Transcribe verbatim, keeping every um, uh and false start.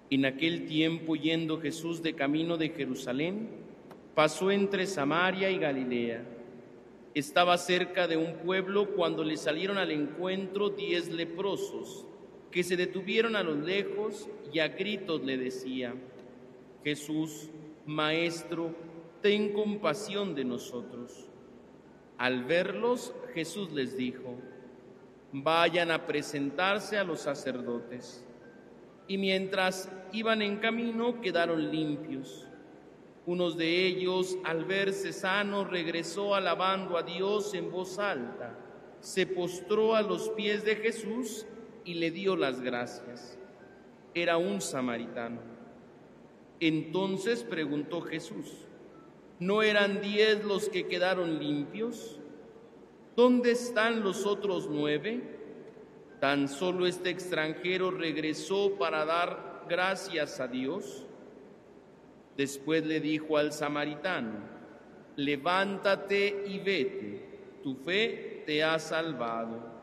En aquel tiempo, yendo Jesús de camino de Jerusalén, pasó entre Samaria y Galilea. Estaba cerca de un pueblo cuando le salieron al encuentro diez leprosos, que se detuvieron a lo lejos y a gritos le decían: Jesús, Maestro, ten compasión de nosotros. Al verlos, Jesús les dijo: vayan a presentarse a los sacerdotes. Y mientras iban en camino, quedaron limpios. Uno de ellos, al verse sano, regresó alabando a Dios en voz alta, se postró a los pies de Jesús y le dio las gracias. Era un samaritano. Entonces preguntó Jesús: ¿no eran diez los que quedaron limpios? ¿Dónde están los otros nueve? ¿Tan solo este extranjero regresó para dar gracias a Dios? Después le dijo al samaritano: levántate y vete, tu fe te ha salvado.